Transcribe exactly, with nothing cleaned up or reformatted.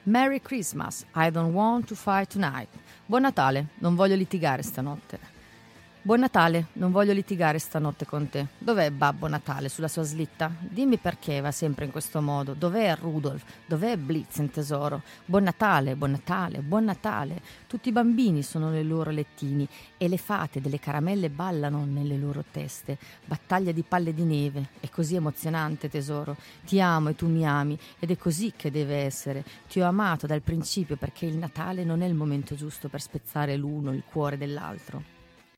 Merry Christmas, I don't want to fight tonight. Buon Natale, non voglio litigare stanotte. Buon Natale, non voglio litigare stanotte con te. Dov'è Babbo Natale sulla sua slitta? Dimmi perché va sempre in questo modo. Dov'è Rudolph? Dov'è Blitzen tesoro? Buon Natale, buon Natale, buon Natale. Tutti i bambini sono nei loro lettini e le fate delle caramelle ballano nelle loro teste. Battaglia di palle di neve, è così emozionante tesoro. Ti amo e tu mi ami ed è così che deve essere. Ti ho amato dal principio perché il Natale non è il momento giusto per spezzare l'uno il cuore dell'altro.